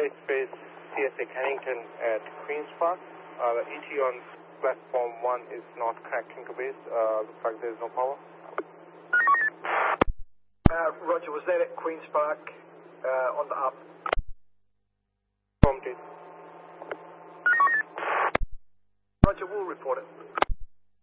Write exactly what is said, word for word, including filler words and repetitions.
airspace C S A Cannington at Queen's Park. Uh, the E T on platform one is not connecting to base. Uh, looks like there's no power. Uh, Roger, was that at Queen's Park uh, on the up? From this. Roger, we'll report it.